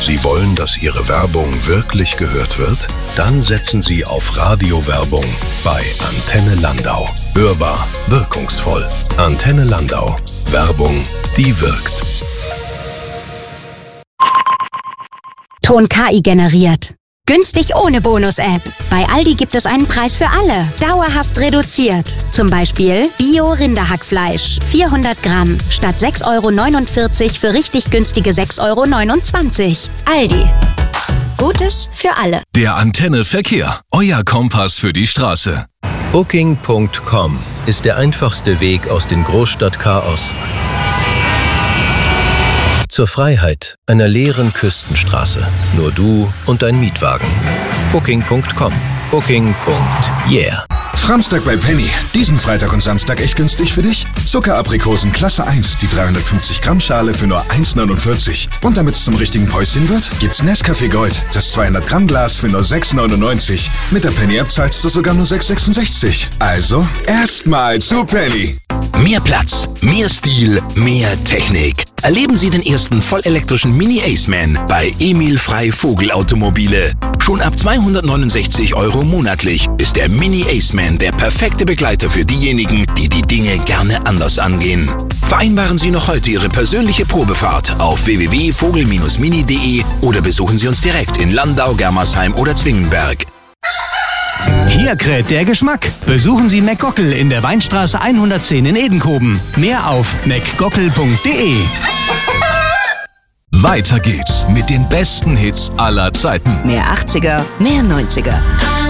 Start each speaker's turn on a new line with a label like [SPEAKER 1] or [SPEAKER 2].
[SPEAKER 1] Sie wollen, dass Ihre Werbung wirklich gehört wird? Dann setzen Sie auf Radiowerbung bei Antenne Landau. Hörbar, wirkungsvoll. Antenne Landau. Werbung, die wirkt.
[SPEAKER 2] Ton KI generiert. Günstig ohne Bonus-App. Bei Aldi gibt es einen Preis für alle. Dauerhaft reduziert. Zum Beispiel Bio-Rinderhackfleisch. 400 Gramm. Statt 6,49 € für richtig günstige 6,29 €. Aldi. Gutes für alle.
[SPEAKER 3] Der Antenne Verkehr. Euer Kompass für die Straße.
[SPEAKER 4] Booking.com ist der einfachste Weg aus dem Großstadtchaos zur Freiheit einer leeren Küstenstraße. Nur du und dein Mietwagen. Booking.com. Booking.yeah.
[SPEAKER 5] Framstag bei Penny. Diesen Freitag und Samstag echt günstig für dich? Zuckeraprikosen Klasse 1, die 350 Gramm Schale für nur 1,49. Und damit es zum richtigen Päuschen wird, gibt's Nescafé Gold, das 200 Gramm Glas für nur 6,99. Mit der Penny-App zahlst du sogar nur 6,66. Also, erstmal zu Penny.
[SPEAKER 6] Mehr Platz, mehr Stil, mehr Technik. Erleben Sie den ersten vollelektrischen Mini Aceman bei Emil Frei Vogel Automobile. Schon ab 269 € monatlich ist der Mini Aceman der perfekte Begleiter für diejenigen, die die Dinge gerne anders angehen. Vereinbaren Sie noch heute Ihre persönliche Probefahrt auf www.vogel-mini.de oder besuchen Sie uns direkt in Landau, Germersheim oder Zwingenberg.
[SPEAKER 7] Hier kräht der Geschmack. Besuchen Sie McGockel in der Weinstraße 110 in Edenkoben. Mehr auf mcgockel.de.
[SPEAKER 3] Weiter geht's mit den besten Hits aller Zeiten.
[SPEAKER 8] Mehr 80er, mehr 90er.